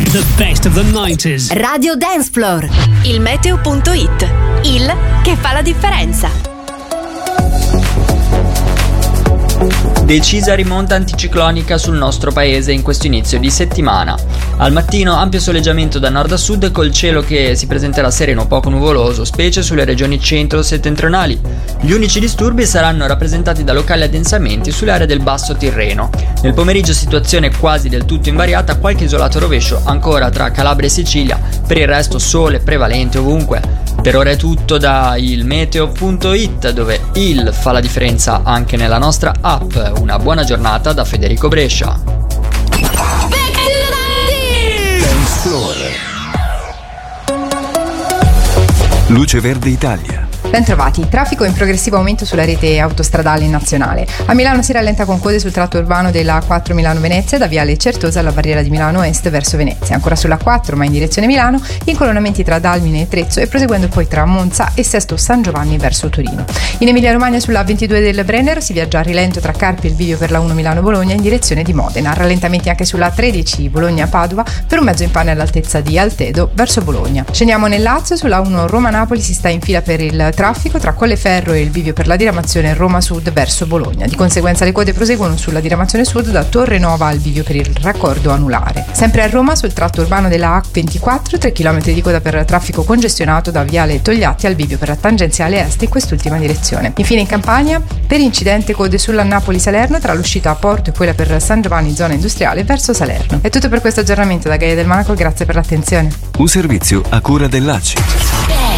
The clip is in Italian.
The best of the 90s. Radio Dance Floor. Il meteo.it. Il che fa la differenza. Decisa rimonta anticiclonica sul nostro paese in questo inizio di settimana. Al mattino ampio soleggiamento da nord a sud col cielo che si presenterà sereno poco nuvoloso, specie sulle regioni centro-settentrionali. Gli unici disturbi saranno rappresentati da locali addensamenti sulle aree del Basso Tirreno. Nel pomeriggio situazione quasi del tutto invariata, qualche isolato rovescio ancora tra Calabria e Sicilia, per il resto sole prevalente ovunque. Per ora è tutto da ilmeteo.it, dove il fa la differenza anche nella nostra app. Una buona giornata da Federico Brescia. Luce Verde Italia. Bentrovati, traffico in progressivo aumento sulla rete autostradale nazionale. A Milano si rallenta con code sul tratto urbano della A4 Milano-Venezia da Viale Certosa alla barriera di Milano Est verso Venezia. Ancora sulla 4 ma in direzione Milano, incolonnamenti tra Dalmine e Trezzo e proseguendo poi tra Monza e Sesto San Giovanni verso Torino. In Emilia Romagna sulla 22 del Brenner si viaggia a rilento tra Carpi e il bivio per la 1 Milano-Bologna in direzione di Modena. Rallentamenti anche sulla 13 Bologna-Padova per un mezzo in pane all'altezza di Altedo verso Bologna. Scendiamo nel Lazio, sulla 1 Roma-Napoli si sta in fila per il traffico tra Colleferro e il bivio per la diramazione Roma Sud verso Bologna. Di conseguenza le code proseguono sulla diramazione sud da Torre Nova al bivio per il raccordo anulare. Sempre a Roma sul tratto urbano della A24 3 km di coda per traffico congestionato da Viale Togliatti al bivio per la tangenziale est in quest'ultima direzione. Infine in Campania per incidente code sulla Napoli-Salerno tra l'uscita a Porto e quella per San Giovanni zona industriale verso Salerno. È tutto per questo aggiornamento da Gaia del Monaco, grazie per l'attenzione. Un servizio a cura dell'ACI.